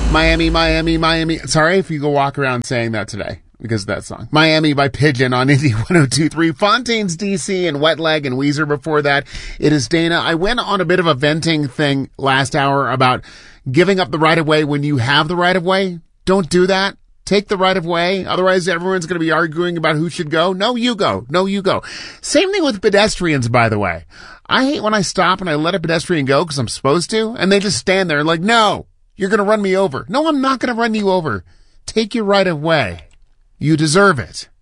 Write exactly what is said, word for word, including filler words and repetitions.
Miami, Miami, Miami. Sorry if you go walk around saying that today because of that song. Miami by Pigeon on Indie one oh two point three. Fontaines, D C, and Wet Leg and Weezer before that. It is Dana. I went on a bit of a venting thing last hour about giving up the right of way when you have the right of way. Don't do that. Take the right of way. Otherwise, everyone's going to be arguing about who should go. No, you go. No, you go. Same thing with pedestrians, by the way. I hate when I stop and I let a pedestrian go because I'm supposed to, and they just stand there like, no. You're going to run me over. No, I'm not going to run you over. Take your right of way. You deserve it.